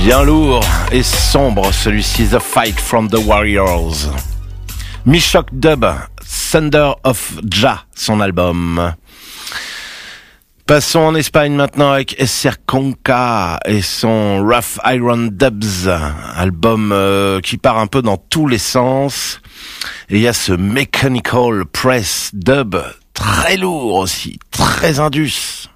Bien lourd et sombre, celui-ci, The Fight from the Warriors. Mishok Dub, Thunder of Jah, son album. Passons en Espagne maintenant avec Esser Conca et son Rough Iron Dubs, album qui part un peu dans tous les sens. Et il y a ce Mechanical Press Dub, très lourd aussi, très indus.